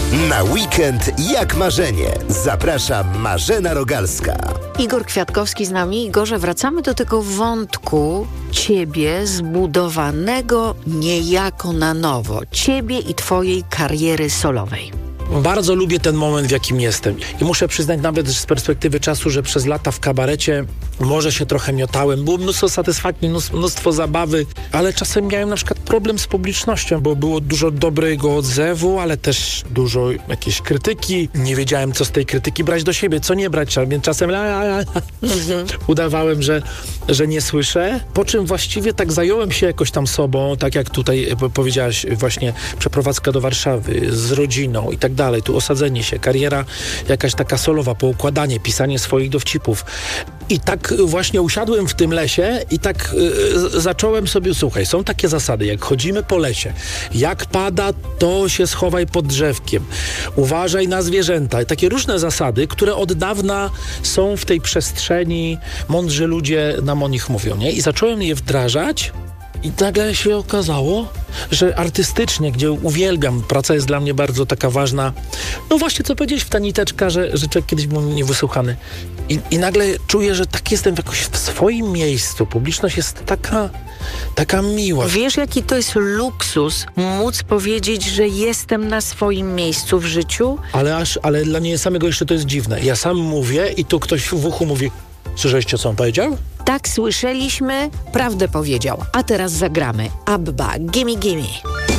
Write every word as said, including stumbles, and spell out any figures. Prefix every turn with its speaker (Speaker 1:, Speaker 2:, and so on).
Speaker 1: Na weekend jak marzenie. Zaprasza Marzena Rogalska.
Speaker 2: Igor Kwiatkowski z nami. Igorze, wracamy do tego wątku ciebie zbudowanego niejako na nowo. Ciebie i twojej kariery solowej.
Speaker 3: Bardzo lubię ten moment, w jakim jestem. I muszę przyznać nawet z perspektywy czasu, że przez lata w kabarecie może się trochę miotałem. Było mnóstwo satysfakcji, mnóstwo zabawy, ale czasem miałem na przykład problem z publicznością, bo było dużo dobrego odzewu, ale też dużo jakiejś krytyki. Nie wiedziałem, co z tej krytyki brać do siebie, co nie brać, więc czasem la, la, la. udawałem, że, że nie słyszę. Po czym właściwie tak zająłem się jakoś tam sobą, tak jak tutaj powiedziałaś, właśnie przeprowadzka do Warszawy z rodziną i tak dalej, tu osadzenie się, kariera jakaś taka solowa, poukładanie, pisanie swoich dowcipów. I tak właśnie usiadłem w tym lesie i tak y, zacząłem sobie, słuchaj, są takie zasady, jak chodzimy po lesie, jak pada, to się schowaj pod drzewkiem, uważaj na zwierzęta. I takie różne zasady, które od dawna są w tej przestrzeni, mądrzy ludzie nam o nich mówią, nie? I zacząłem je wdrażać. I nagle się okazało, że artystycznie, gdzie uwielbiam, praca jest dla mnie bardzo taka ważna. No właśnie, co powiedziałeś w ta niteczka, że, że człowiek kiedyś był niewysłuchany. I, I nagle czuję, że tak jestem jakoś w swoim miejscu. Publiczność jest taka, taka miła.
Speaker 2: Wiesz, jaki to jest luksus móc powiedzieć, że jestem na swoim miejscu w życiu?
Speaker 3: Ale aż, ale dla mnie samego jeszcze to jest dziwne. Ja sam mówię i tu ktoś w uchu mówi, słyszeliście, co on powiedział?
Speaker 2: Tak, słyszeliśmy, prawdę powiedział. A teraz zagramy. Abba, gimme, gimme.